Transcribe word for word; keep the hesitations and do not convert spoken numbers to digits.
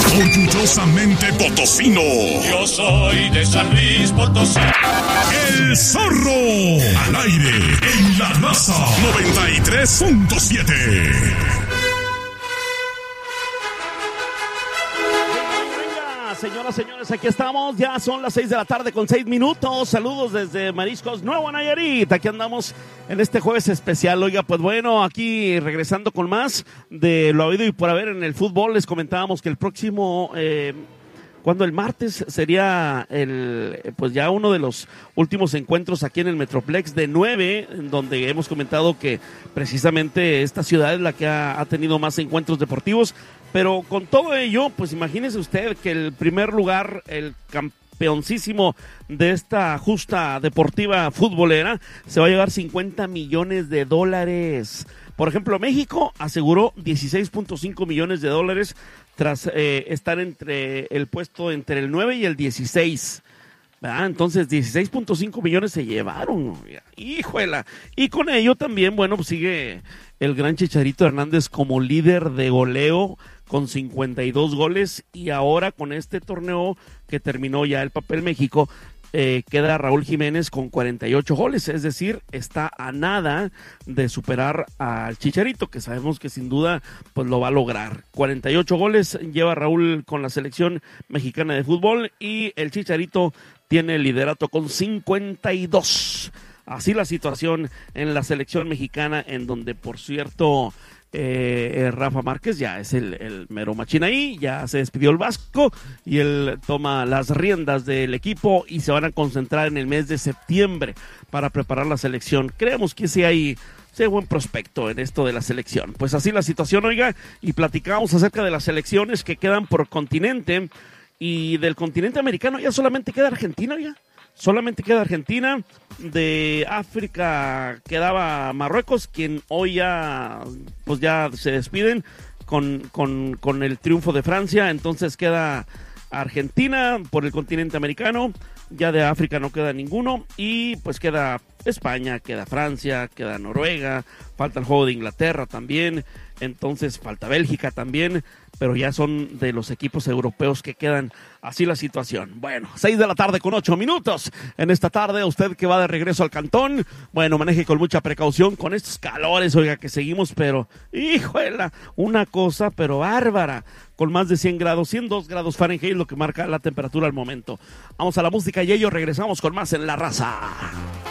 Orgullosamente potosino. Yo soy de San Luis Potosí. El Zorro. Al aire en La Raza noventa y tres punto siete. Señoras, señores, aquí estamos, ya son las seis de la tarde con seis minutos, saludos desde Mariscos Nuevo Nayarit, aquí andamos en este jueves especial. Oiga, pues bueno, aquí regresando con más de lo habido y por haber en el fútbol, les comentábamos que el próximo, eh, cuando el martes sería el, pues ya uno de los últimos encuentros aquí en el Metroplex de nueve, en donde hemos comentado que precisamente esta ciudad es la que ha, ha tenido más encuentros deportivos. Pero con todo ello, pues imagínese usted que el primer lugar, el campeoncísimo de esta justa deportiva futbolera, se va a llevar cincuenta millones de dólares. Por ejemplo, México aseguró dieciséis punto cinco millones de dólares tras eh, estar entre el puesto entre el nueve y el dieciséis. ¿Verdad? Entonces dieciséis punto cinco millones se llevaron, híjole, y con ello también, bueno, pues sigue el gran Chicharito Hernández como líder de goleo con cincuenta y dos goles, y ahora con este torneo que terminó ya el Papel México, eh, queda Raúl Jiménez con cuarenta y ocho goles, es decir, está a nada de superar al Chicharito, que sabemos que sin duda pues lo va a lograr. cuarenta y ocho goles lleva Raúl con la selección mexicana de fútbol, y el Chicharito tiene el liderato con cincuenta y dos. Así la situación en la selección mexicana, en donde, por cierto, eh, Rafa Márquez ya es el, el mero machín ahí, ya se despidió el Vasco y él toma las riendas del equipo y se van a concentrar en el mes de septiembre para preparar la selección. Creemos que sí hay, sí hay buen prospecto en esto de la selección. Pues así la situación, oiga, y platicamos acerca de las selecciones que quedan por continente. Y del continente americano ya solamente queda Argentina, ya. Solamente queda Argentina. De África quedaba Marruecos, quien hoy ya, pues ya se despiden con, con, con el triunfo de Francia. Entonces queda Argentina por el continente americano. Ya de África no queda ninguno. Y pues queda España, queda Francia, queda Noruega. Falta el juego de Inglaterra también. Entonces falta Bélgica también, pero ya son de los equipos europeos que quedan. Así la situación. Bueno, seis de la tarde con ocho minutos. En esta tarde, usted que va de regreso al cantón, bueno, maneje con mucha precaución con estos calores, oiga, que seguimos, pero, híjole, una cosa, pero bárbara, con más de cien grados, ciento dos grados Fahrenheit, lo que marca la temperatura al momento. Vamos a la música y ello regresamos con más en La Raza.